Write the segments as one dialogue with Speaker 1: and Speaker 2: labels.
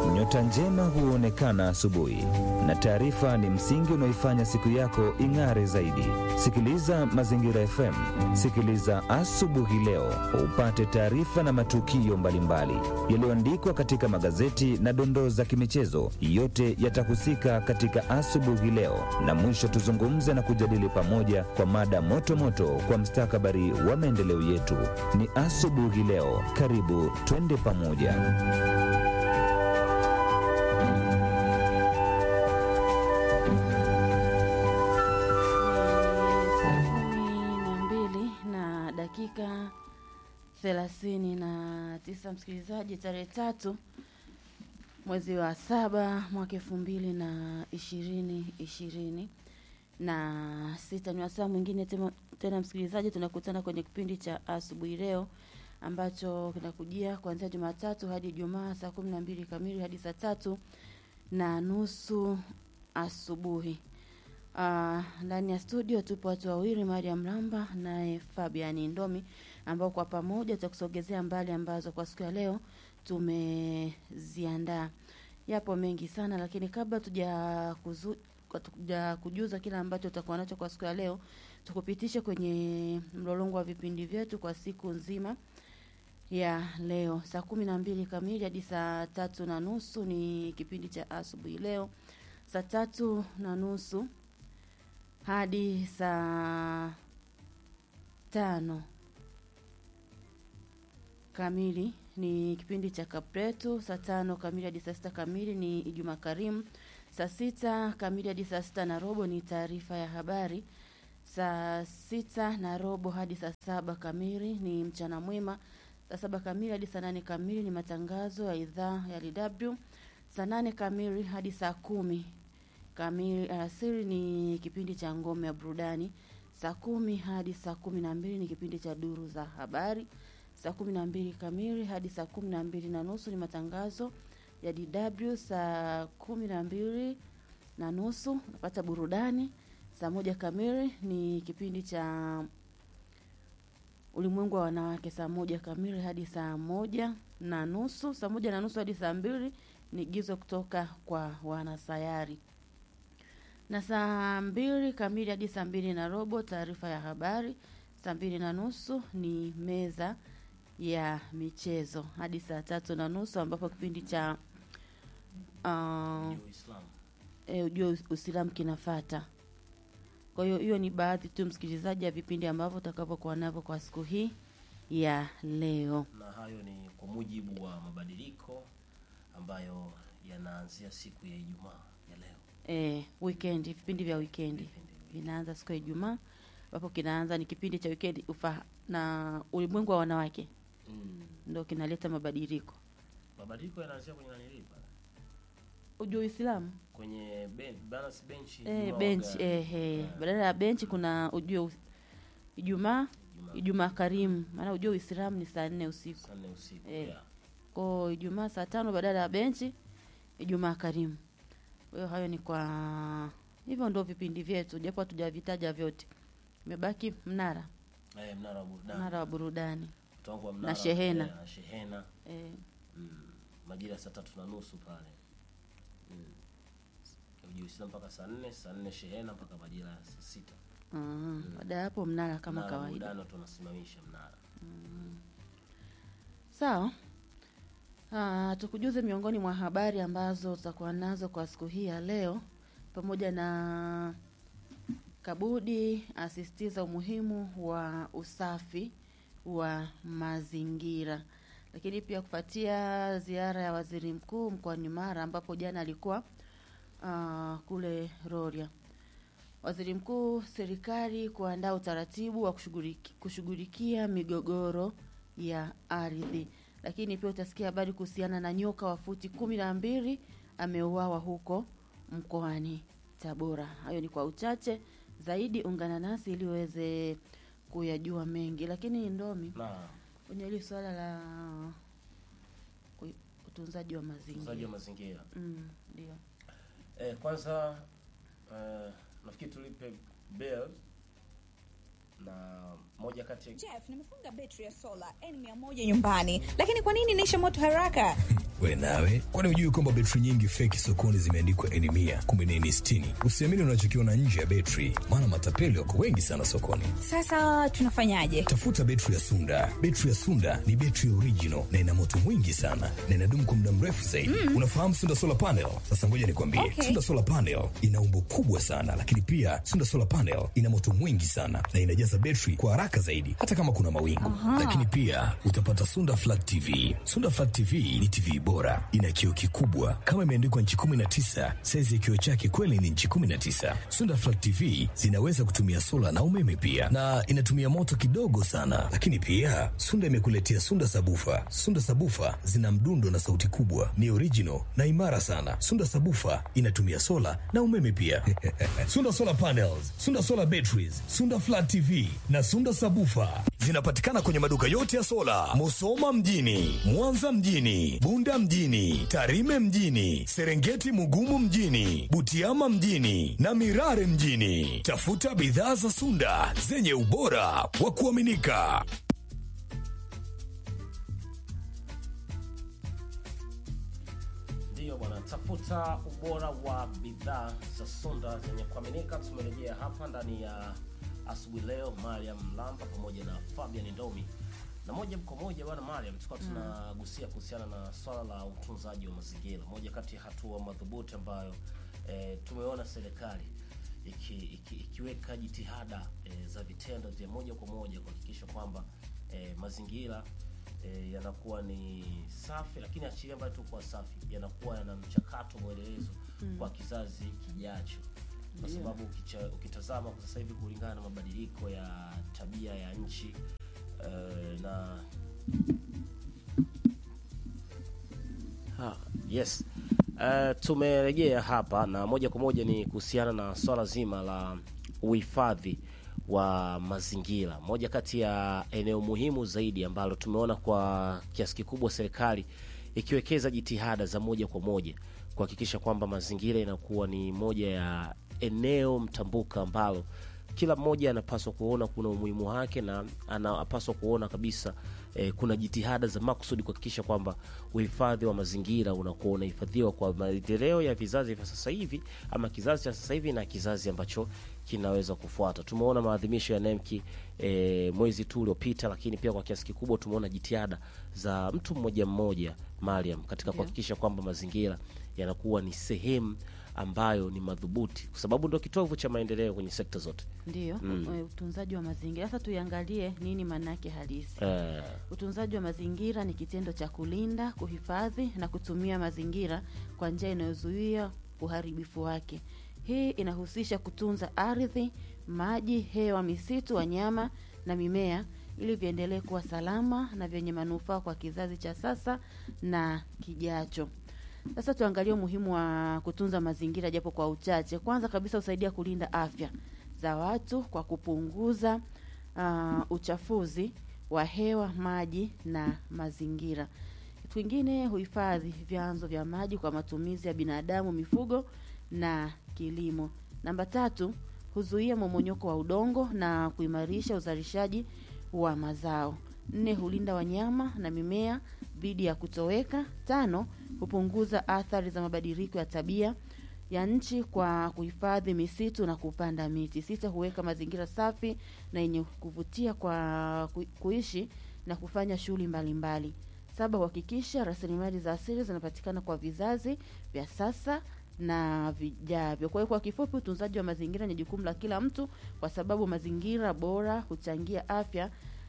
Speaker 1: Nyota njema huonekana asubuhi, na taarifa ni msingi unaoifanya siku yako ing'are zaidi. Sikiliza Mazingira FM, sikiliza Asubuhi Leo, upate taarifa na matukio mbalimbali yaliyoandikwa katika magazeti na dondoo za kimichezo. Yote yatahusika katika Asubuhi Leo, na mwisho tuzungumze na kujadili pamoja kwa mada moto moto kwa mustakabali wa maendeleo yetu. Ni Asubuhi Leo, karibu twende pamoja.
Speaker 2: Dakika 39, msikilizaji, tarehe 3 mwezi wa 7 mwaka 2020 na 6 ni wasaa mwingine tena msikilizaji, tunakutana kwenye kipindi cha Asubuhi Leo ambacho kinakujia kuanzia Jumatatu hadi Ijumaa saa 12 kamili hadi saa 3:30 asubuhi. Ndani ya studio tupo watu wawili, Maria Mramba na Fabian Ndomi, ambao kwa pamoja tutakusogezea mbali ambazo kwa siku ya leo tumeziandaa. Yapo mengi sana, lakini kabla tuja kujuza kila ambacho tutakuwa nacho kwa siku ya leo, tukupitishe kwenye mlolongo wa vipindi vyetu kwa siku nzima ya leo. Saa 12 kamili hadi saa 3:30 ni kipindi cha Asubuhi Leo. Saa 3:30 hadi saa 5 kamili ni kipindi cha Kapretu. Saa 5 kamili hadi saa 6 kamili ni Ijumaa Karimu. Saa 6 kamili hadi saa 6:15 ni taarifa ya habari. Saa 6:15 hadi saa 7 kamili ni mchana mwema. Saa 7 kamili hadi saa 8 kamili ni matangazo ya idhaa ya DW. Saa 8 kamili hadi saa 10 kamili alasiri ni kipindi cha ngome ya burudani. Saa 10 hadi saa 12 ni kipindi cha duru za habari. Saa 12 kamili hadi saa 12:30 ni matangazo ya DW. Saa 12:30 napata burudani. Saa 1 kamili ni kipindi cha ulimwengu wa wanawake. Saa 1 kamili hadi saa 1:30. Saa 1:30 hadi saa 2 ni gizo kutoka kwa wanasayari. Na saa 2 kamili hadi saa 2:15 taarifa ya habari. Saa 2:30 ni meza ya michezo hadi saa 3:30 ambapo kipindi cha ujue Uislamu kinafuata. Kwa hiyo ni baadhi tu msikilizaji ya vipindi ambavyo utakapokuwa navyo kwa siku hii ya leo.
Speaker 3: Na hayo ni kwa mujibu wa mabadiliko ambayo yanaanzia siku ya Ijumaa ya leo.
Speaker 2: Weekend, vipindi vya weekend vinaanza siku ya Ijumaa, ambapo kinaanza ni kipindi cha weekend na ulimwengu wa wanawake. Ndio kinaleta mabadiliko.
Speaker 3: Mabadiliko yanaanzia kwenye nani lipa?
Speaker 2: Ujue Uislamu
Speaker 3: Kwenye balance bench.
Speaker 2: Badala ya bench kuna ujue Ijumaa Karimu. Maana ujue Uislamu ni saa 4 usiku.
Speaker 3: Saa 4 usiku.
Speaker 2: Kwa Ijumaa saa 5 badala ya bench Ijumaa Karimu. Kwa hiyo hayo ni kwa hivyo ndio vipindi vyetu, japo hatujavitaja vyote. Imebaki mnara. Mnara wa burudani.
Speaker 3: Mnara
Speaker 2: na shehena.
Speaker 3: Na shehena. Majira saa 3:30 pale. Ujue Uislamu mpaka saa 4 shehena mpaka majira ya saa 6.
Speaker 2: Baada ya hapo mnara kama kawaida.
Speaker 3: Burudani tunasimamisha mnara.
Speaker 2: Sawa. Tukujuze miongoni mwa habari ambazo tutakuwa nazo kwa siku hii ya leo, pamoja na Kabudi asisitiza umuhimu wa usafi wa mazingira. Lakini pia kufuatia ziara ya Waziri Mkuu mkoani Mara ambapo jana alikuwa kule Rorya. Waziri Mkuu, serikali kuandaa utaratibu wa kushughulikia migogoro ya ardhi. Lakini pia utasikia habari kuhusiana na nyoka wa futi 12 ameuawa huko mkoani Tabora. Hayo ni kwa uchache zaidi, ungana nasi ili uweze kuyajua mengi. Lakini Ndomi, kwenye ile swala la utunzaji wa mazingira. Ndio.
Speaker 3: Kwanza nafikiri tulipe bill na moja kati ya
Speaker 4: Jeff, nimefunga betri ya sola N100 nyumbani, lakini kwa nini inaisha moto haraka? We nawe, kwani hujui kwamba betri nyingi feki sokoni zimeandikwa N100, kumbe ni N60? Usiamini unachokiona nje ya betri, maana matapeli wako wengi sana sokoni.
Speaker 5: Sasa tunafanyaje?
Speaker 4: Tafuta betri ya Sunda. Betri ya Sunda ni betri original na ina moto mwingi sana na inadumu kwa muda mrefu zaidi. Unafahamu Sunda Solar Panel? Sasa ngoja nikwambie.
Speaker 5: Okay.
Speaker 4: Sunda Solar Panel ina umbo kubwa sana, lakini pia Sunda Solar Panel ina moto mwingi sana na inajaza betri kwa haraka zaidi hata kama kuna mawingu. Lakini pia utapata Sunda Flat TV. Sunda Flat TV ni TV bora, ina kioo kikubwa kama imeandikwa inchi 19. Saizi ya kioo chake kweli ni inchi 19. Sunda Flat TV zinaweza kutumia sola na umeme pia, na inatumia moto kidogo sana. Lakini pia Sunda imekuletea Sunda Sabufa. Sunda Sabufa zina mdundo na sauti kubwa, ni original na imara sana. Sunda Sabufa inatumia sola na umeme pia. Sunda Solar Panels, Sunda Solar Batteries, Sunda Flat TV na Sunda Sabufa zinapatikana kwenye maduka yote ya sola, Musoma mjini, Mwanza mjini, Bunda mjini, Tarime mjini, Serengeti Mugumu mjini, Butiama mjini na Mirare mjini. Tafuta bidhaa za Sunda zenye ubora wa kuaminika.
Speaker 3: Ndio bwana, tafuta ubora wa bidhaa za Sunda zenye kuaminika. Tumerejea hapa ndani ya asubuhi leo, Mariam Lamba pamoja na Fabian Ndomi. Na moja kwa moja bwana Mariam, tulikuwa tunagusia kuhusiana na swala la utunzaji wa mazingira. Moja kati ya hatua madhubuti ambayo tumeona serikali ikiweka jitihada za vitendo vya moja kwa moja kuhakikisha kwamba mazingira yanakuwa ni safi, lakini achilia mbali tu kwa safi, yanakuwa yana mchakato mwendelezo kwa kizazi kijacho. Kwa sababu ukitazama kwa sasa hivi kulingana na mabadiliko ya tabia ya nchi yes. Tumerejea hapa na moja kwa moja ni kuhusiana na swala zima la uhifadhi wa mazingira. Moja kati ya eneo muhimu zaidi ambalo tumeona kwa kiasi kikubwa serikali ikiwekeza jitihada za moja kwa moja kuhakikisha kwamba mazingira inakuwa ni moja ya eneo mtambuka ambalo kila mmoja anapaswa kuona kuna umuhimu wake, na anapaswa kuona kabisa kuna jitihada za makusudi kuhakikisha kwamba uhifadhi wa mazingira unakuwa unahifadhiwa kwa maendeleo ya vizazi vya sasa hivi, ama kizazi cha sasa hivi na kizazi ambacho kinaweza kufuata. Tumeona maadhimisho ya NEMC mwezi tu uliopita, lakini pia kwa kiasi kikubwa tumeona jitihada za mtu mmoja mmoja Mariam katika kuhakikisha kwamba mazingira yanakuwa ni sehemu ambayo ni madhubuti, kwa sababu ndio kitovu cha maendeleo kwenye sekta zote.
Speaker 2: Ndio, utunzaji wa mazingira. Sasa tuiangalie nini maana yake halisi. Utunzaji wa mazingira ni kitendo cha kulinda, kuhifadhi na kutumia mazingira kwa njia inayozuia uharibifu wake. Hii inahusisha kutunza ardhi, maji, hewa, misitu, wanyama na mimea ili viendelee kuwa salama na vyenye manufaa kwa kizazi cha sasa na kijacho. Sasa tuangalie umuhimu wa kutunza mazingira japo kwa uchache. Kwanza kabisa husaidia kulinda afya za watu kwa kupunguza uchafuzi wa hewa, maji na mazingira. Kingine huhifadhi vyanzo vya maji kwa matumizi ya binadamu, mifugo na kilimo. Namba 3, huzuia mmomonyoko wa udongo na kuimarisha uzalishaji wa mazao. 4, hulinda wanyama na mimea dhidi ya kutoweka. 5, hupunguza athari za mabadiliko ya tabia ya nchi kwa kuhifadhi misitu na kupanda miti. 6, huweka mazingira safi na yenye kuvutia kwa kuishi na kufanya shughuli mbalimbali. 7, huhakikisha rasilimali za asili zinapatikana kwa vizazi vya sasa na vijavyo. Kwa hiyo kwa kifupi, utunzaji wa mazingira ni jukumu la kila mtu, kwa sababu mazingira bora huchangia afya,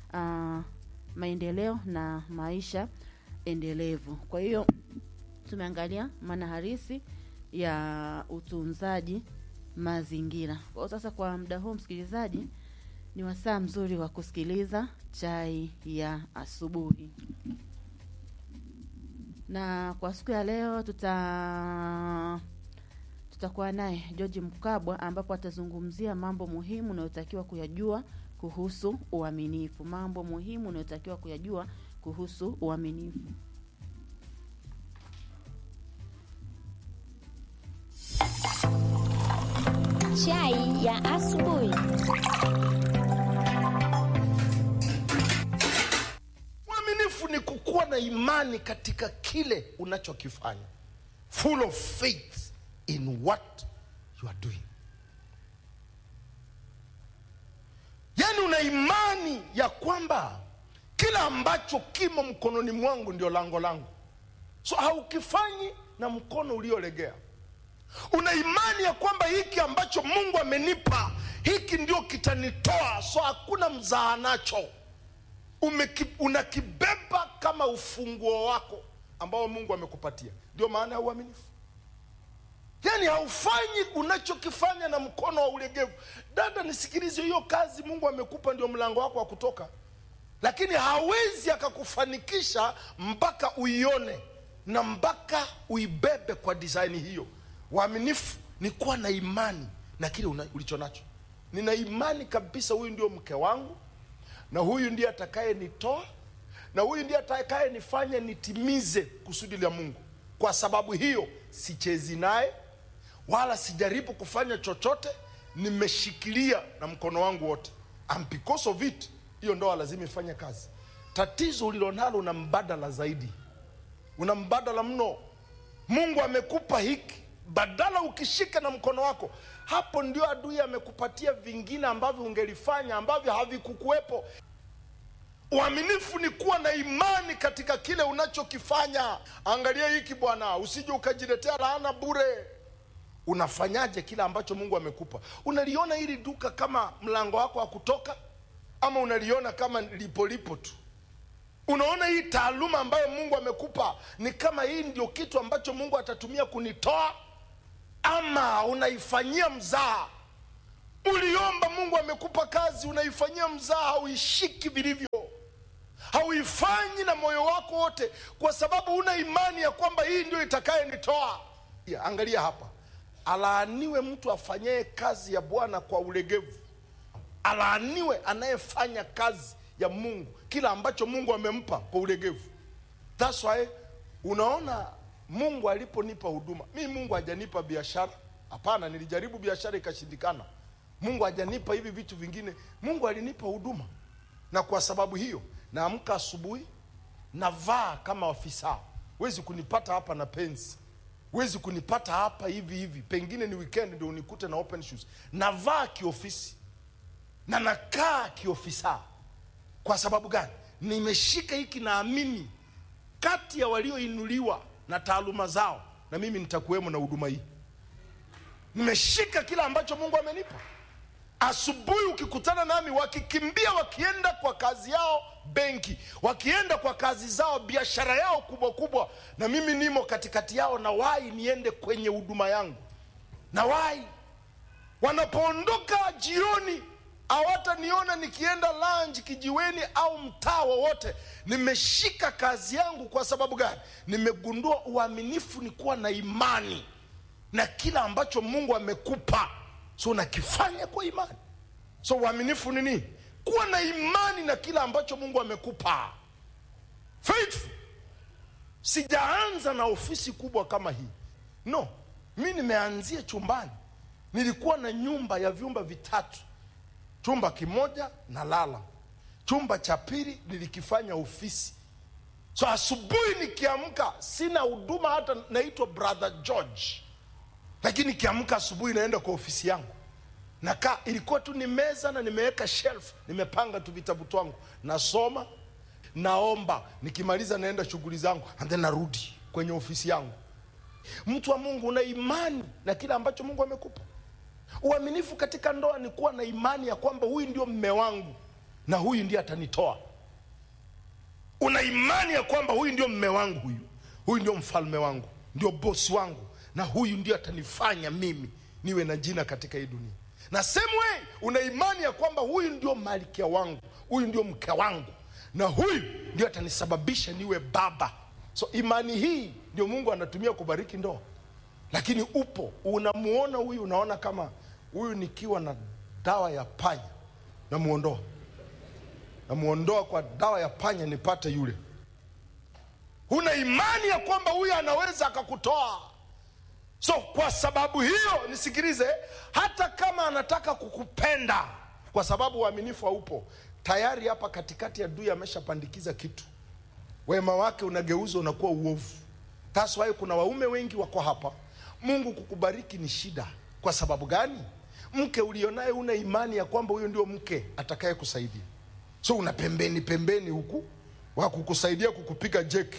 Speaker 2: maendeleo na maisha endelevu. Kwa hiyo tumeangalia maana halisi ya utunzaji mazingira. Kwa sasa kwa muda huu msikilizaji, ni wasaa mzuri wa kusikiliza chai ya asubuhi. Na kwa siku ya leo tutakuwa naye George Mkabwa, ambapo atazungumzia mambo muhimu unayotakiwa kuyajua kuhusu uaminifu. Mambo muhimu unayotakiwa kuyajua kuhusu uaminifu.
Speaker 6: Chai ya asubuhi.
Speaker 7: Uaminifu ni kukuwa na na imani katika kile unachokifanya. Full of faith in what you are doing. Yani una imani ya kwamba kila ambacho kimo mkononi mwangu ndio lango langu. So haukifanyi na mkono uliolegea. Una imani ya kwamba hiki ambacho Mungu amenipa, hiki ndio kitanitoa. So hakuna mzaha nacho. Unakibeba kama ufunguo wako ambao Mungu amekupatia. Ndio maana ya uaminifu. Yani haufanyi unachokifanya na mkono wa ulegevu. Dada, nisikilize, hiyo kazi Mungu amekupa ndio mlango wako wa kutoka. Lakini hawezi akakufanikisha mpaka uione na mpaka uibebe kwa design hiyo. Uaminifu ni kuwa na imani na kile ulicho nacho. Nina imani kabisa huyu ndio mke wangu, na huyu ndiye atakaye nitoa, na huyu ndiye atakaye nifanya nitimize kusudi la Mungu. Kwa sababu hiyo sichezi naye wala sijaribu kufanya chochote, nimeshikilia na mkono wangu wote. And because of it, hiyo ndoa lazima ifanye kazi. Tatizo ulilonalo una mbadala zaidi. Una mbadala mno. Mungu amekupa hiki, badala ukishika na mkono wako, hapo ndio adui amekupatia vingine ambavyo ungelifanya ambavyo havikukuwepo. Uaminifu ni kuwa na imani katika kile unachokifanya. Angalia hiki bwana, usije ukajiletea laana bure. Unafanyaje kile ambacho Mungu amekupa? Unaliona hili duka kama mlango wako wa kutoka, ama unaliona kama lipo tu? Unaona hii taaluma ambayo Mungu amekupa ni kama hii ndio kitu ambacho Mungu atatumia kunitoa, ama unaifanyia mzaha? Uliomba, Mungu amekupa kazi, unaifanyia mzaha, hauishiki vilivyo, hauifanyi na moyo wako wote, kwa sababu una imani ya kwamba hii ndio itakayenitoa. Angalia hapa, alaaniwe mtu afanyaye kazi ya Bwana kwa ulegevu. Alaaniwe anayefanya kazi ya Mungu, kila ambacho Mungu amempa, kwa ulegevu. That's why unaona Mungu aliponipa huduma, mimi Mungu hajanipa biashara. Hapana, nilijaribu biashara ikashindikana. Mungu hajanipa hivi vitu vingine. Mungu alinipa huduma. Na kwa sababu hiyo naamka asubuhi, navaa kama ofisa. Huwezi kunipata hapa na pensi. Huwezi kunipata hapa hivi. Pengine ni weekend ndio unikute na open shoes. Navaa kiofisi na nakaa kiofisa. Kwa sababu gani? Nimeshika hiki, naamini kati ya walioinuliwa na taaluma zao, na mimi nitakuwemo na huduma hii. Nimeshika kila ambacho Mungu amenipa. Asubuhi ukikutana nami, wakikimbia wakienda kwa kazi yao benki, wakienda kwa kazi zao biashara yao kubwa, na mimi nimo katikati yao, na wai niende kwenye huduma yangu. Na wai wanapoondoka jioni, hawataniona nikienda lunch kijiweni au mtaa wowote. Nimeshika kazi yangu. Kwa sababu gani? Nimegundua uaminifu ni kuwa na imani na kila ambacho Mungu amekupa, so unakifanya kwa imani. So uaminifu ni nini? Kuwa na imani na kila ambacho Mungu amekupa. Faithful. Sijaanza na ofisi kubwa kama hii. No, mimi nimeanzia chumbani. Nilikuwa na nyumba ya vyumba vitatu. Chumba kimoja na lala, chumba cha pili nilikifanya ofisi. So asubuhi nikiamka, sina huduma hata, naitwa Brother George, lakini nikiamka asubuhi naenda kwa ofisi yangu. Nakaa, ilikuwa tu ni meza na nimeweka shelf, nimepanga tu vitabu twangu, nasoma, naomba, nikimaliza naenda shughuli zangu, and then narudi kwenye ofisi yangu. Mtu wa Mungu, una imani na kila ambacho Mungu amekupa. Uaminifu katika ndoa ni kuwa na imani ya kwamba huyu ndio mume wangu na huyu ndiye atanitoa. Una imani ya kwamba huyu ndio mume wangu, huyu ndio mfalme wangu, ndio boss wangu, na huyu ndio atanifanya mimi niwe na jina katika hii dunia. Na same way, una imani ya kwamba huyu ndio malkia wangu, huyu ndio mke wangu, na huyu ndio atanisababisha niwe baba. So imani hii ndio Mungu anatumia kubariki ndoa. Lakini upo, unamuona huyu, unaona kama huyu nikiwa na dawa ya panya namuondoa kwa dawa ya panya nipate yule. Huna imani ya kwamba huyu anaweza akakutoa. So kwa sababu hiyo, nisikilize, hata kama anataka kukupenda, kwa sababu uaminifu haupo, tayari hapa katikati adui ameshapandikiza kitu. wema wake unageuza unakuwa uovu. That's why kuna waume wengi wako hapa, Mungu kukubariki ni shida. Kwa sababu gani? Mke ulionaye una imani ya kwamba huyo ndio mke atakaye kusaidia. So una pembeni huku wa kukusaidia kukupiga jeki.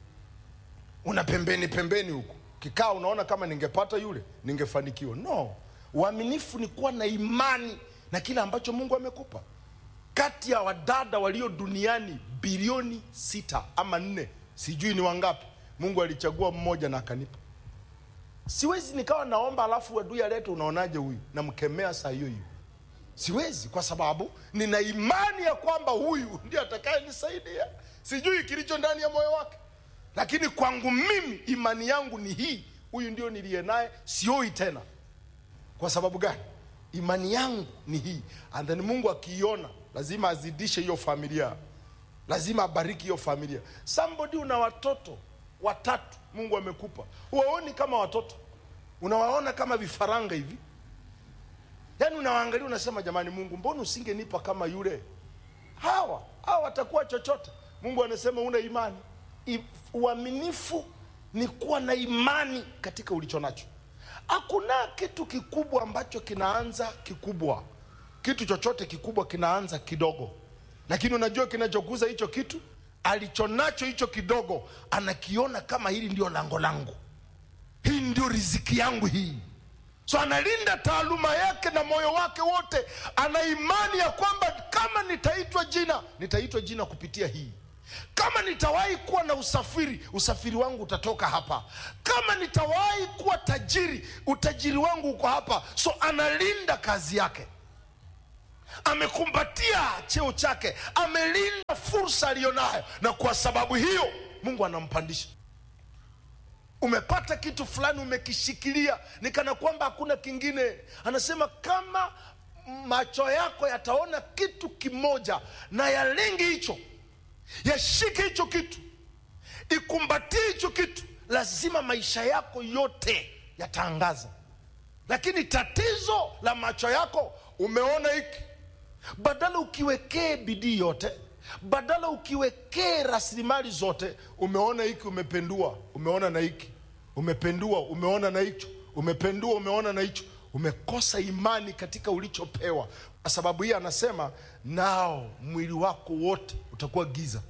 Speaker 7: Una pembeni huku. Kikao unaona kama ningepata yule, ningefanikiwa. No. Uaminifu ni kuwa na imani na kila ambacho Mungu amekupa. Kati ya wadada walio duniani bilioni 6 ama 4, sijui ni wangapi, Mungu alichagua mmoja na akanipa. Siwezi nikawa naomba alafu adui alete unaonaje huyu, namkemea saa hiyo. Siwezi, kwa sababu nina imani ya kwamba huyu ndiye atakayenisaidia. Sijui kilicho ndani ya moyo wake, lakini kwangu mimi imani yangu ni hii, huyu ndio niliye naye, sioi tena. Kwa sababu gani? Imani yangu ni hii. And then Mungu akiiona lazima azidishe hiyo familia, lazima abariki hiyo familia. Somebody una watoto 3 Mungu amekupa, huwaoni kama watoto, unawaona kama vifaranga hivi. Yani unawaangalia unasema, jamani Mungu, mbona usingenipa kama yule? Hawa watakuwa chochote. Mungu anasema una imani. Uaminifu ni kuwa na imani katika ulicho nacho. Hakuna kitu kikubwa ambacho kinaanza kikubwa. Kitu chochote kikubwa kinaanza kidogo. Lakini unajua kinachokuza hicho kitu, alichonacho hicho kidogo anakiona kama hili ndio lango langu, hii ndio riziki yangu hii. So analinda taaluma yake na moyo wake wote. Ana imani ya kwamba kama nitaitwa jina kupitia hii. Kama nitawahi kuwa na usafiri wangu utatoka hapa. Kama nitawahi kuwa tajiri, utajiri wangu uko hapa. So analinda kazi yake, amekumbatia cheo chake, amelinda fursa aliyonayo, na kwa sababu hiyo Mungu anampandisha. Umepata kitu fulani umekishikilia ni kana kwamba hakuna kingine. Anasema kama macho yako yataona kitu kimoja na yalengi hicho, yashike hicho kitu, ikumbatie hicho kitu, lazima maisha yako yote yataangaza. Lakini tatizo la macho yako, umeona hiki, badala ukiwekee bidii yote, badala ukiwekee rasilimali zote, umeona hiki umependua, umeona na hiki, umependua, umeona na hicho, umependua, umeona na hicho. Umekosa imani katika ulichopewa. Kwa sababu hii anasema nao mwili wako wote utakuwa giza.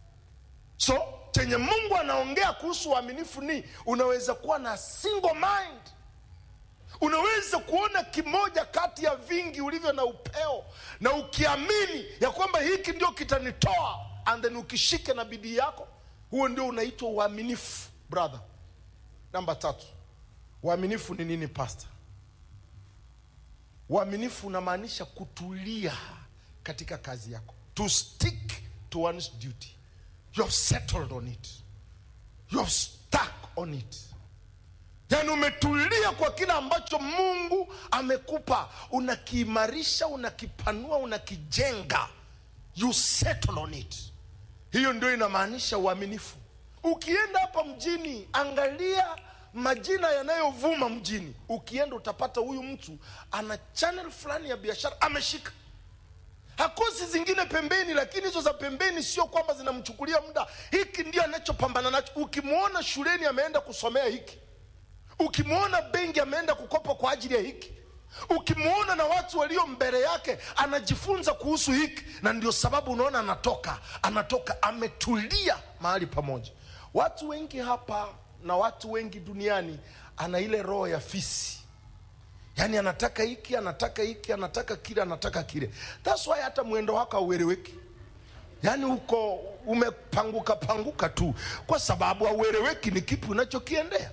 Speaker 7: So chenye Mungu anaongea kuhusu uaminifu ni unaweza kuwa na single mind. Unaweza kuona kimoja kati ya vingi ulivyo na upeo, na ukiamini ya kwamba hiki ndio kitanitoa, and then ukishike na bidii yako, huo ndio unaitwa uaminifu, brother. Namba 3. Uaminifu ni nini, pastor? Uaminifu unamaanisha kutulia katika kazi yako. To stick to one's duty. You have settled on it. You have stuck on it. Yani umetulia kwa kila ambacho Mungu amekupa. Unakiimarisha, unakipanua, unakijenga. You settle on it. Hiyo ndio inamaanisha uaminifu. Ukienda hapa mjini, angalia majina yanayovuma mjini. Ukienda utapata huyu mtu ana channel fulani ya biashara ameshika. Hakosi zingine pembeni, lakini hizo za pembeni sio kwamba zinamchukulia muda. Hiki ndio anachopambana nacho. Ukimuona shuleni ameenda kusomea hiki. Ukimuona benki ameenda kukopa kwa ajili ya hiki. Ukimuona na watu walio mbele yake anajifunza kuhusu hiki. Na ndio sababu unaona anatoka ametulia mahali pamoja. Watu wengi hapa na watu wengi duniani ana ile roho ya fisi. Yani anataka hiki, anataka hiki, anataka kile, anataka kile. That's why hata mwendo wako haueleweki. Yani uko umepanguka tu, kwa sababu haueleweki ni kipi unachokiendea.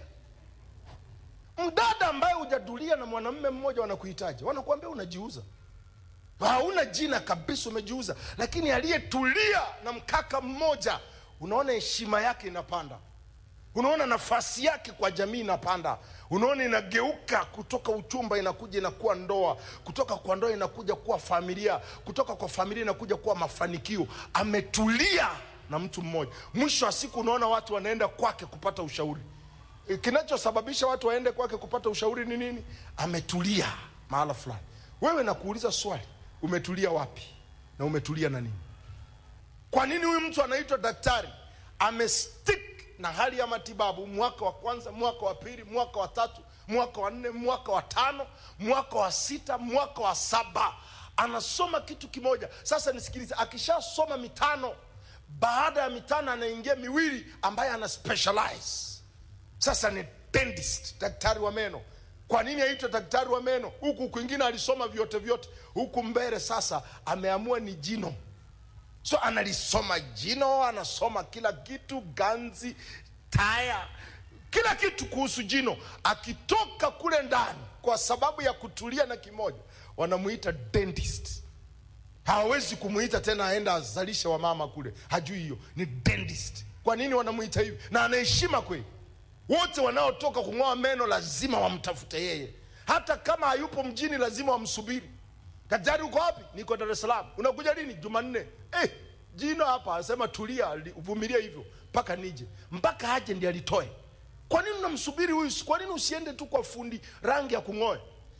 Speaker 7: Mdada ambaye hujadulia na mwanamume mmoja wanakuhitaji, wanakuambia unajiuza. Hauna jina kabisa, umejiuza. Lakini aliyetulia na mkaka mmoja, unaona heshima yake inapanda. Unaona nafasi yake kwa jamii inapanda. Unaona inageuka kutoka uchumba inakuja inakuwa ndoa, kutoka kwa ndoa inakuja kuwa familia, kutoka kwa familia inakuja kuwa mafanikio. Ametulia na mtu mmoja. Mwisho wa siku unaona watu wanaenda kwake kupata ushauri. Kinachosababisha watu waende kwake kupata ushauri ni nini? Ametulia mahala fulani. Wewe nakuuliza swali, umetulia wapi? Na umetulia na nini? Kwa nini huyu mtu anaitwa daktari amestick na hali ya matibabu, mwaka wa kwanza, mwaka wa pili, mwaka wa tatu, mwaka wa 4, mwaka wa 5, mwaka wa 6, mwaka wa 7, anasoma kitu kimoja. Sasa nisikilize, akishasoma mitano, baada ya mitano anaingia miwili ambaye ana specialize. Sasa ni dentist, daktari wa meno. Kwa nini aitwa daktari wa meno? Huku kwingine alisoma vyote, huku mbele sasa ameamua ni jino. So analisoma jino, anasoma kila kitu, ganzi, taya, kila kitu kuhusu jino. Akitoka kule ndani, kwa sababu ya kutulia na kimoja, wanamuita dentist. Hawezi kumuita tena aenda azalishe wa mama kule, hajui hiyo, ni dentist. Kwa nini wanamuita hivi? Na anaheshima kweli. Wote wanaotoka kung'oa meno lazima wamtafute yeye. Hata kama hayupo mjini lazima wamsubiri. Daktari uko wapi? Niko Dar es Salaam. Unakuja lini? Jumanne. Jino hapa, asema tulia, uvumilie hivyo mpaka nije. Mpaka aje ndiye alitoe. Kwa nini unamsubiri huyu? Kwa nini usiende tu kwa fundi rangi ya kung'oe?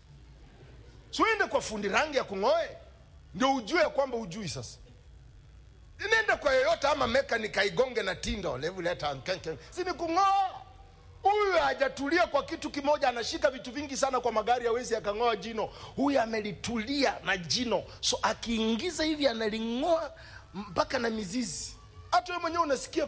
Speaker 7: Usiende kwa fundi rangi ya kung'oe ndio ujue kwamba ujui sasa. Nenda kwa yoyote ama mekanika igonge na tindo, level leta kenken. Si ni kung'oa. Huyu hajatulia kwa kitu kimoja, anashika vitu vingi sana kwa magari, hawezi akang'oa jino. Huyu amelitulia na jino. So akiingiza hivi analing'oa mpaka na mizizi. Hata wewe mwenyewe unasikia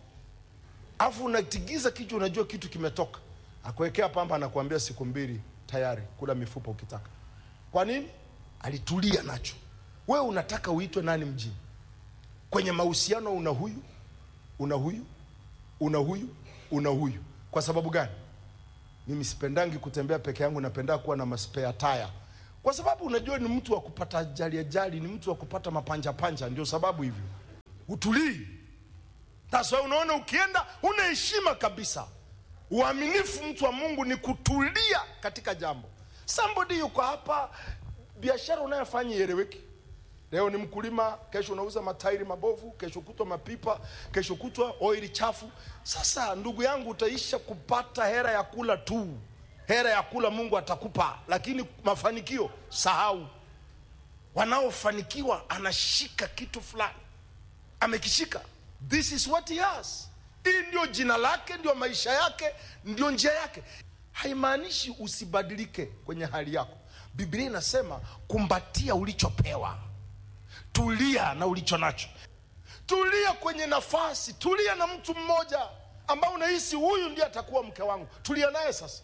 Speaker 7: afu unatigiza kichwa, unajua kitu kimetoka. Akuwekea pamba, anakuambia siku 2 tayari kula mifupa ukitaka. Kwa nini? Alitulia nacho. Wewe unataka uitwe nani mjini? Kwenye mahusiano una huyu, una huyu, una huyu, una huyu. Kwa sababu gani? Mimi sipendangi kutembea peke yangu, napenda kuwa na maspare tire. Kwa sababu unajua ni mtu wa kupata ajali, ni mtu wa kupata mapanja, ndio sababu hivyo. Utulii. Sasa unaona ukienda una heshima kabisa. Uaminifu mtu wa Mungu ni kutulia katika jambo. Somebody yuko hapa, biashara unayofanya ieleweki. Leo ni mkulima, kesho unauza matairi mabovu, kesho kutwa mapipa, kesho kutwa oili chafu. Sasa ndugu yangu, utaisha kupata hera ya kula tu. Hera ya kula Mungu atakupa, lakini mafanikio sahau. Wanaofanikiwa anashika kitu fulani, amekishika. This is what he has. Hii ndio jina lake, ndio maisha yake, ndio njia yake. Haimaanishi usibadilike kwenye hali yako. Biblia inasema kumbatia ulichopewa. Tulia na ulicho nacho. Tulia kwenye nafasi, tulia na mtu mmoja ambao unahisi huyu ndiye atakuwa mke wangu. Tulia naye sasa.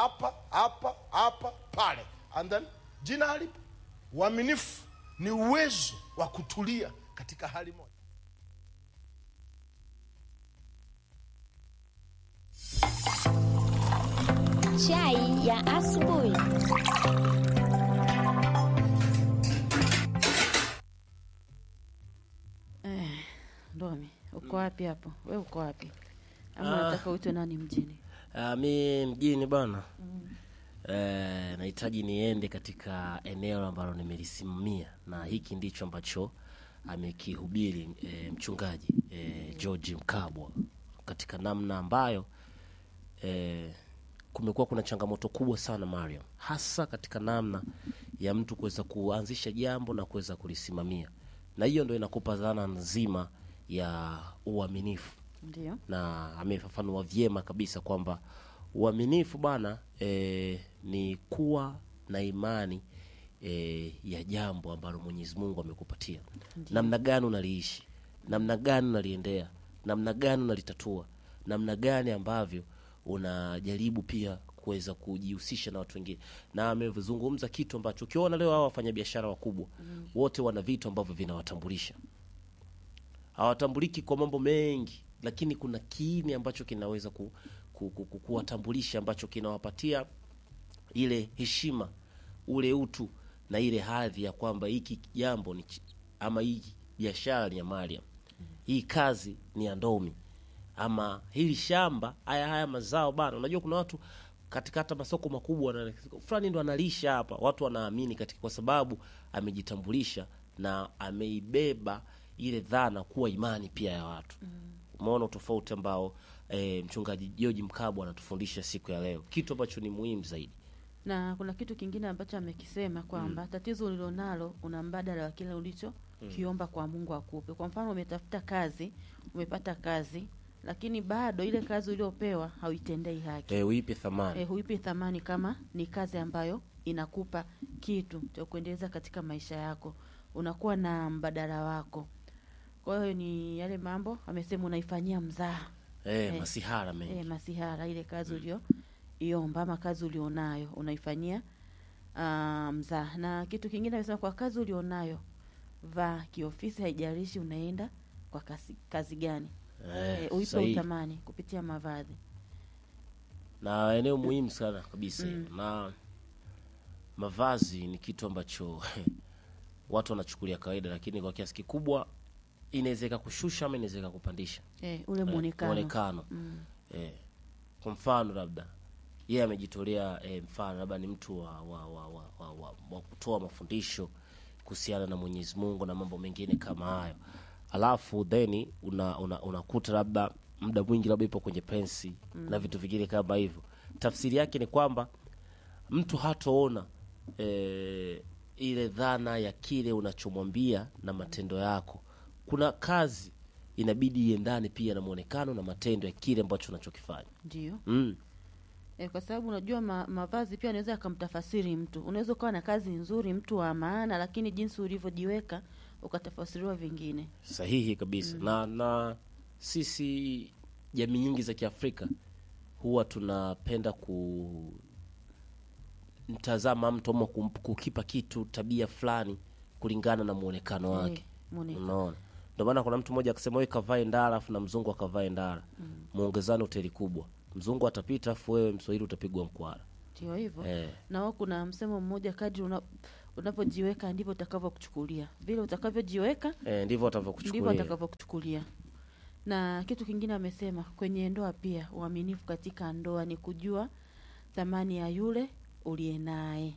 Speaker 7: Hapa, pale. And then jina halipo. Uaminifu ni uwezo wa kutulia katika hali moja.
Speaker 6: Chai ya asubuhi.
Speaker 2: Ndomi, uko wapi hapo? Wewe uko wapi? Ama unataka uitwe nani mjini?
Speaker 3: Mi mjini bwana. Nahitaji niende katika eneo ambalo nimelisimamia, na hiki ndicho ambacho amekihubiri mchungaji George Mkabwa, katika namna ambayo kumekuwa kuna changamoto kubwa sana Mariam, hasa katika namna ya mtu kuweza kuanzisha jambo na kuweza kulisimamia. Na hiyo ndio inakupa dhana nzima ya uaminifu.
Speaker 2: Ndio.
Speaker 3: Na amefafanua vyema kabisa kwamba uaminifu bana ni kuwa na imani ya jambo ambalo Mwenyezi Mungu amekupatia. Namna gani unaliishi, namna gani unaliendea, namna gani unalitatua, namna gani ambavyo unajaribu pia kuweza kujihusisha na watu wengine. Na amezungumza kitu ambacho ukiona leo hao wafanyabiashara wakubwa wote wana vitu ambavyo vinawatambulisha. Hawatambuliki kwa mambo mengi, lakini kuna kiini ambacho kinaweza kuwatambulisha, ambacho kinawapatia ile heshima, ule utu na ile hadhi ya kwamba hiki jambo ni, ama hii biashara ni ya Mariam, hii kazi ni ya Ndomi, ama hili shamba haya mazao bana. Unajua kuna watu katika hata masoko makubwa na fulani ndo analisha hapa, watu wanaamini katika, kwa sababu amejitambulisha na ameibeba ile dhana kuwa imani pia ya watu. Umeona tofauti ambao mchungaji George Mkabwa anatufundisha siku ya leo, kitu ambacho ni muhimu zaidi.
Speaker 2: Na kuna kitu kingine ambacho amekisema kwamba tatizo ulilonalo una mbadala wa kile ulicho ukiomba kwa Mungu akupe. Kwa mfano umetafuta kazi, umepata kazi, lakini bado ile kazi uliopewa hauitendei haki.
Speaker 3: Huipi thamani.
Speaker 2: Huipi thamani kama ni kazi ambayo inakupa kitu cha kuendeleza katika maisha yako. Unakuwa na mbadala wako. Kwa hiyo ni yale mambo amesema unaifanyia mzaha.
Speaker 3: Masihara mengi.
Speaker 2: Masihara ile kazi iomba ama kazi ulionayo unaifanyia mzaha. Na kitu kingine amesema kwa kazi ulionayo vaa kiofisi, haijalishi unaenda kwa kazi gani. Uipe utamani kupitia mavazi.
Speaker 3: Na eneo muhimu sana kabisa. Na mavazi ni kitu ambacho watu wanachukulia kawaida, lakini kwa kiasi kikubwa inaweza kushusha ama inaweza kupandisha
Speaker 2: ule muonekano.
Speaker 3: Kwa mfano labda yeye amejitolea, mfano labda ni mtu wa kutoa mafundisho kuhusiana na Mwenyezi Mungu na mambo mengine kama hayo. Alafu then unakuta labda muda mwingi labda ipo kwenye pensi na vitu vingine kama hivyo. Tafsiri yake ni kwamba mtu hataona ile dhana ya kile unachomwambia na matendo yako. Kuna kazi inabidi iendane pia na muonekano na matendo ya kile ambacho unachokifanya.
Speaker 2: Ndio. Kwa sababu unajua mavazi pia anaweza akamtafasiri mtu. Unaweza kuwa na kazi nzuri, mtu wa maana, lakini jinsi ulivyojiweka ukatafasiriwa vingine.
Speaker 3: Sahihi kabisa. Na sisi jamii nyingi za Kiafrika huwa tunapenda mtazama mtu ama kukipa kitu tabia fulani kulingana na muonekano wake. Unaona? Ndio maana kuna mtu mmoja akasema wewe kavae ndara afu na mzungu akavae ndara. Muongezane hoteli kubwa. Mzungu atapita afu wewe Mswahili utapigwa mkwara.
Speaker 2: Ndio hivyo. Na wao kuna msemo mmoja, kadri unapojiweka ndivyo utakavyokuchukulia. Vile utakavyojiweka
Speaker 3: ndivyo
Speaker 2: watakavyokuchukulia. Na kitu kingine amesema kwenye ndoa pia, uaminifu katika ndoa ni kujua thamani ya yule uliye naye.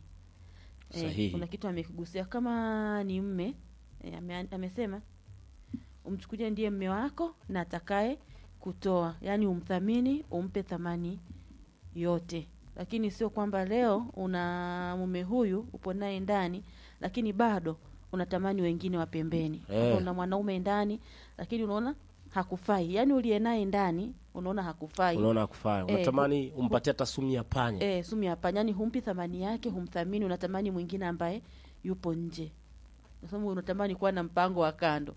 Speaker 2: Kuna kitu amekigusia kama ni mme, amesema umchukulie ndiye mme wako na atakaye kutoa, yani umthamini, umpe thamani yote. Lakini sio kwamba leo una mume huyu upo naye ndani lakini bado unatamani wengine wa pembeni. Una mwanaume ndani lakini unaona hakufai. Yani uliye naye ndani unaona hakufai.
Speaker 3: Unatamani umpatie hata sumu ya panya.
Speaker 2: Sumu ya panya, yani humpi thamani yake, humthamini, unatamani mwingine ambaye yupo nje. Kwa sababu unatamani kuwa na mpango wa kando.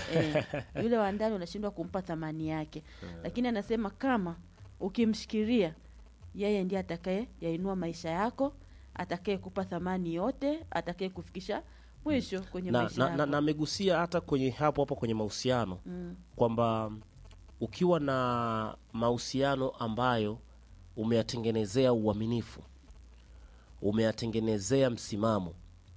Speaker 2: Yule wa ndani unashindwa kumpa thamani yake. Lakini anasema kama ukimshikilia, yeye ndiye atakaye yainua maisha yako, atakaye kupa thamani yote, atakaye kufikisha mwisho kwenye maisha yako.
Speaker 3: Na amegusia hata kwenye hapo kwenye mahusiano kwamba ukiwa na mahusiano ambayo umeyatengenezea uaminifu, umeyatengenezea msimamo,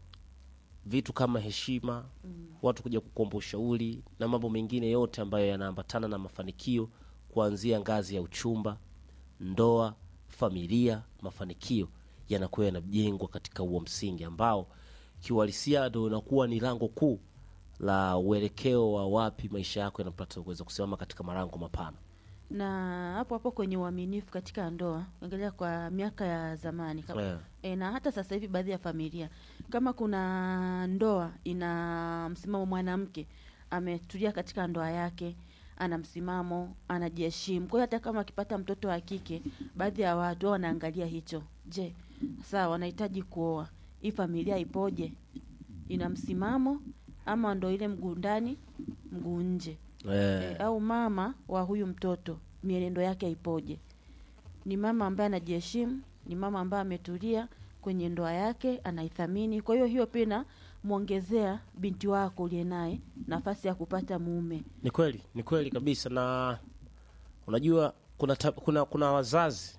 Speaker 3: vitu kama heshima, watu kuja kukuomba ushauri na mambo mengine yote ambayo yanaambatana na mafanikio kuanzia ngazi ya uchumba, ndoa, familia, mafanikio yanakuwa yanajengwa katika huo msingi ambao kiuhalisia ndio unakuwa ni lango kuu la uelekeo wa wapi maisha yako yanapata kuweza kusimama katika marango mapana.
Speaker 2: Na hapo kwenye uaminifu katika ndoa, angalia kwa miaka ya zamani kama na hata sasa hivi baadhi ya familia, kama kuna ndoa ina msimamo, mwanamke ametulia katika ndoa yake, ana msimamo, anajiheshimu. Kwa hiyo hata kama akipata mtoto wa kike, baadhi ya watu wanaangalia hicho. Je, sawa wanahitaji kuoa, hii familia ipoje? Ina msimamo ama ndo ile mguu ndani mguu nje? Au mama wa huyu mtoto mienendo yake ipoje? Ni mama ambaye anajiheshimu, ni mama ambaye ametulia kwenye ndoa yake, anaithamini. Kwa hiyo pia muongezea binti wako uliye naye nafasi ya kupata mume.
Speaker 3: Ni kweli kabisa. Na unajua kuna wazazi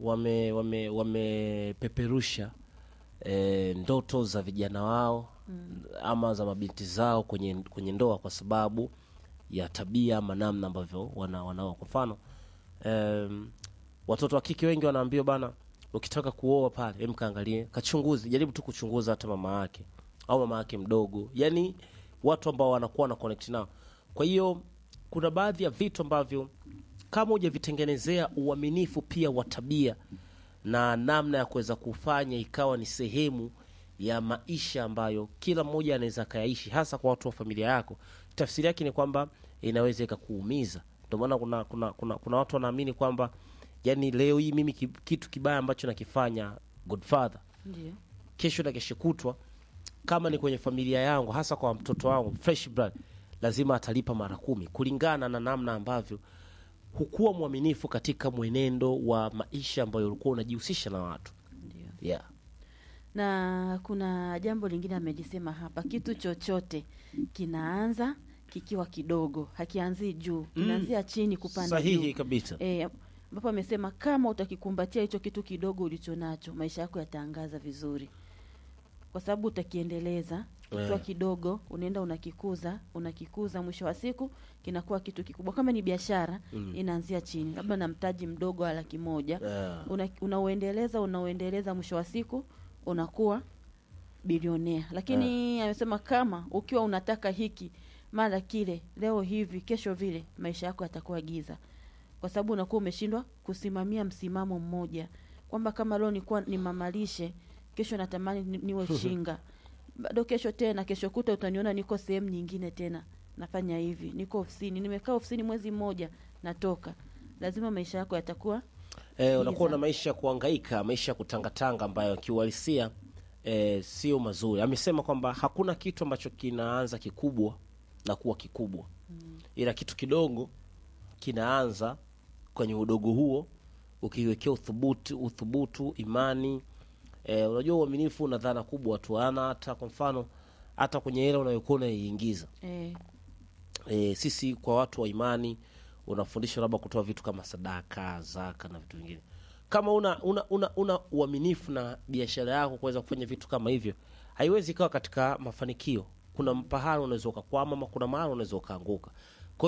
Speaker 3: wamepeperusha ndoto za vijana wao ama za mabinti zao kwenye ndoa kwa sababu ya tabia ama namna ambavyo wanao. Kwa mfano watoto wa kike wengi wanaambiwa bana, ukitaka kuoa pale kaangalie, kachunguze, jaribu tu kuchunguza hata mama yake au mama yake mdogo, yani watu ambao wanakuwa na connect nao. Kwa hiyo kuna baadhi ya vitu ambavyo kama hujavitengenezea uaminifu pia wa tabia na namna ya kuweza kufanya ikawa ni sehemu ya maisha ambayo kila mmoja anaweza kayaishi, hasa kwa watu wa familia yako, tafsiri yake ni kwamba inaweza ikakuumiza. Ndio maana kuna watu wanaamini kwamba yani leo hii mimi kitu kibaya ambacho nakifanya Godfather,
Speaker 2: Ndio.
Speaker 3: kesho na kesho kutwa, kama ni kwenye familia yangu, hasa kwa mtoto wangu fresh blood, lazima atalipa mara 10 kulingana na namna ambavyo hukuwa mwaminifu katika mwenendo wa maisha ambayo ulikuwa unajihusisha na watu.
Speaker 2: Ndio.
Speaker 3: Yeah.
Speaker 2: Na kuna jambo lingine amelisema hapa, kitu chochote kinaanza kikiwa kidogo, hakianzii juu, kinaanzia chini kupanda juu.
Speaker 3: Sahihi kabisa.
Speaker 2: Ambapo amesema kama utakikumbatia hicho kitu kidogo ulichonacho, maisha yako yataangaza vizuri. Kwa sababu utakiendeleza kikiwa kidogo, unaenda unakikuza, mwisho wa siku kinakuwa kitu kikubwa. Kama ni biashara, inaanzia chini, labda na mtaji mdogo wa 100,000, unaoendeleza, mwisho wa siku unakuwa bilionea. Lakini amesema kama ukiwa unataka hiki mara kile, leo hivi kesho vile, maisha yako yatakuwa giza, kwa sababu unakuwa umeshindwa kusimamia msimamo mmoja, kwamba kama leo nilikuwa ni mamalishe, kesho natamani niwe shinga, bado kesho tena, kesho kuta utaniona niko sehemu nyingine tena nafanya hivi, niko ofisini, nimekaa ofisini mwezi mmoja, natoka. Lazima maisha yako yatakuwa
Speaker 3: unakuwa na maisha ya kuhangaika, maisha ya kutangatanga ambayo kiuhalisia sio mazuri. Amesema kwamba hakuna kitu ambacho kinaanza kikubwa na kuwa kikubwa. Ila kitu kidogo kinaanza kwenye udogo huo, ukiwekea uthubutu, imani. Unajua uaminifu una dhana kubwa tu, hata kwa mfano hata kwenye hela unayokuwa unaiingiza. Sisi kwa watu wa imani unafundishwa labda kutoa vitu kama sadaka, zaka na vitu vingine. Kama una uaminifu na biashara yako kuweza kufanya vitu kama hivyo, haiwezi ikawa katika mafanikio. Kuna mpahali unaweza ukakwama, ama kuna mahali unaweza ukaanguka.